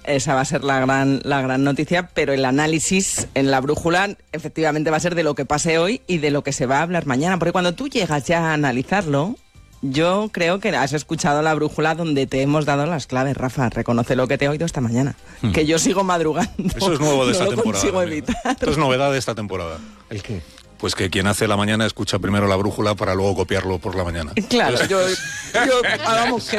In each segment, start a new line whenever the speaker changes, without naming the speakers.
esa va a ser la gran noticia, pero el análisis en la brújula efectivamente va a ser de lo que pase hoy y de lo que se va a hablar mañana, porque cuando tú llegas ya a analizarlo, yo creo que has escuchado la brújula donde te hemos dado las claves, Rafa. Reconoce lo que te he oído esta mañana. Que yo sigo madrugando.
Eso es nuevo de esta temporada.
No lo consigo evitar.
Esto es novedad de esta temporada.
¿El qué?
Pues que quien hace la mañana escucha primero la brújula para luego copiarlo por la mañana.
Claro, vamos,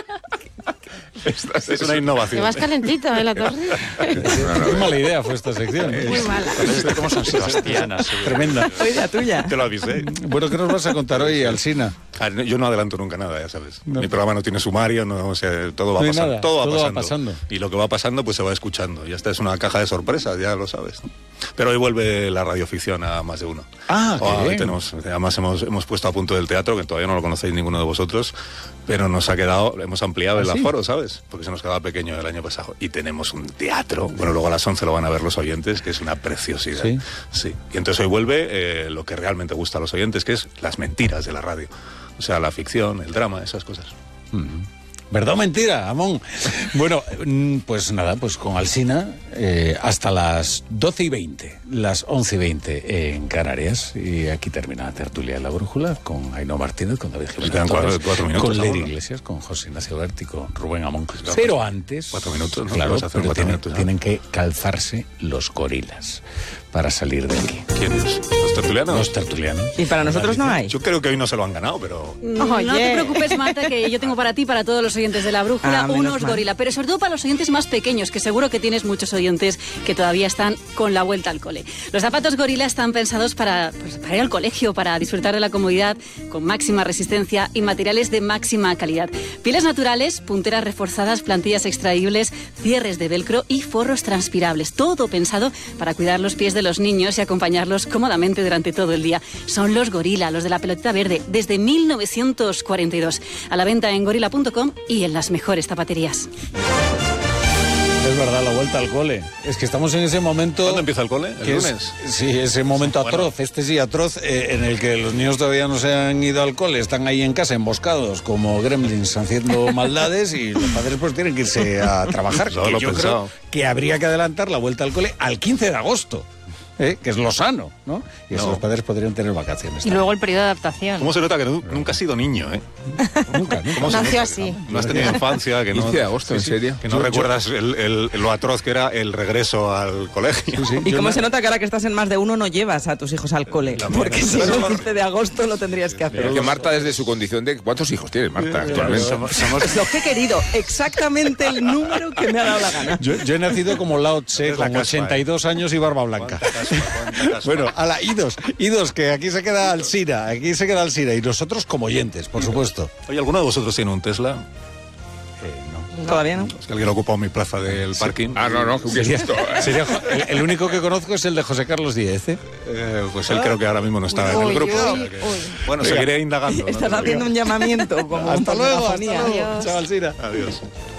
es una innovación.
Te vas calentito, la torre.
Qué mala idea fue esta sección.
Muy mala.
Como San Sebastián.
Tremenda.
Oye, tuya.
Te lo avisé.
Bueno, ¿qué nos vas a contar hoy, Alsina?
Yo no adelanto nunca nada, ya sabes.
No.
Mi programa no tiene sumario, no, o sea, todo va
No hay
pasando.
nada,
Todo
va
va
pasando.
Y lo que va pasando, pues se va escuchando. Y esta es una caja de sorpresas, ya lo sabes, ¿no? Pero hoy vuelve la radioficción a Más de Uno.
Ah, qué bien.
Además hemos puesto a punto del teatro, que todavía no lo conocéis ninguno de vosotros, pero nos ha quedado, hemos ampliado el aforo, ¿sabes? Porque se nos quedaba pequeño el año pasado. Y tenemos un teatro, bueno, luego a las 11 lo van a ver los oyentes, que es una preciosidad.
¿Sí?
Sí. Y entonces hoy vuelve lo que realmente gusta a los oyentes, que es las mentiras de la radio. O sea, la ficción, el drama, esas cosas.
¿Verdad o mentira, Amón? Bueno, pues nada, pues con Alsina hasta las 12:20, las 11:20 en Canarias. Y aquí termina la tertulia de la brújula con Ainhoa Martínez, con David Jiménez,
Quedan 4 minutos,
con Leire
¿no?
Iglesias, con José Ignacio Berti, con Rubén Amón. Pero antes,
4 minutos, ¿no?
claro,
Vas a hacer
pero
4 minutos, ¿no?
tienen que calzarse los gorilas para salir de aquí.
¿Quiénes? ¿Los tertulianos?
Los tertulianos.
Y para nosotros no hay.
Yo creo que hoy no se lo han ganado, pero...
No te preocupes, Marta, que yo tengo para ti, para todos los oyentes de la brújula,
menos
unos
mal.
gorila, pero sobre todo para los oyentes más pequeños, que seguro que tienes muchos oyentes que todavía están con la vuelta al cole. Los zapatos gorila están pensados para ir al colegio, para disfrutar de la comodidad, con máxima resistencia y materiales de máxima calidad. Pieles naturales, punteras reforzadas, plantillas extraíbles, cierres de velcro y forros transpirables. Todo pensado para cuidar los pies de los niños y acompañarlos cómodamente durante todo el día. Son los gorila, los de la pelotita verde, desde 1942. A la venta en gorila.com y en las mejores zapaterías.
Es verdad, la vuelta al cole. Es que estamos en ese momento...
¿Cuándo empieza el cole? ¿El
que
lunes?
Sí, ese momento
Bueno.
atroz, este sí atroz, en el que los niños todavía no se han ido al cole, están ahí en casa emboscados como gremlins haciendo maldades y los padres pues tienen que irse a trabajar.
Yo
que
lo he
yo
pensado.
creo que habría que adelantar la vuelta al cole al 15 de agosto. Que es lo sano, ¿no? Y así
No.
los padres podrían tener vacaciones.
Y luego el periodo de adaptación.
¿Cómo se nota que nunca has sido niño, eh?
Nunca.
¿Cómo se
Nació
nota que
así.
No has tenido infancia, que no...
15 de agosto, ¿en serio?
Que no recuerdas lo atroz que era el regreso al colegio.
¿Y cómo se nota que ahora que estás en Más de Uno no llevas a tus hijos al cole? Porque si no, el 15 de agosto lo tendrías que hacer.
Pero que Marta, desde su condición de... ¿Cuántos hijos tienes, Marta, actualmente?
Es lo que he querido, exactamente el número que me ha dado la gana.
Yo he nacido como Lao Tse,
Es la
con
caspa,
82 años y barba blanca.
¿Cuánta caspa?
Bueno, idos, que aquí se queda Alsina, y nosotros como oyentes, por supuesto.
Oye, ¿alguno de vosotros tiene un Tesla?
No.
Todavía no.
Es que alguien ha ocupado mi plaza del parking.
Ah, no, que
Sería,
esto.
sería el único que conozco es el de José Carlos Díez, ¿eh?
Pues él creo que ahora mismo no está en el grupo. o sea que- Bueno, seguiré indagando. ¿no?
Estás haciendo un llamamiento como
Hasta
por
luego,
megafonía.
Adiós.
Chao, Alsina.
Adiós.